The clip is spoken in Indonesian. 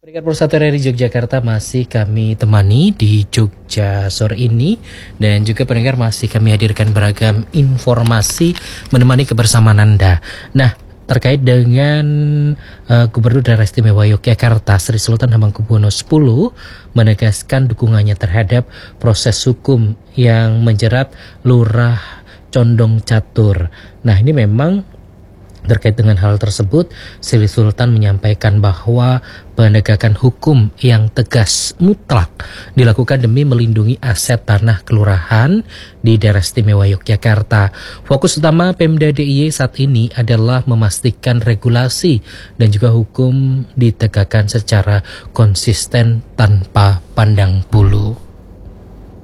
Peringkat Persatu RRI Yogyakarta masih kami temani di Jogja sore ini, dan juga pendengar masih kami hadirkan beragam informasi menemani kebersamaan Anda. Nah, terkait dengan Gubernur Daerah Istimewa Yogyakarta Sri Sultan Hamengkubuwono X menegaskan dukungannya terhadap proses hukum yang menjerat Lurah Condong Catur. Nah, ini memang terkait dengan hal tersebut, Sri Sultan menyampaikan bahwa penegakan hukum yang tegas mutlak dilakukan demi melindungi aset tanah kelurahan di Daerah Istimewa Yogyakarta. Fokus utama Pemda DIY saat ini adalah memastikan regulasi dan juga hukum ditegakkan secara konsisten tanpa pandang bulu.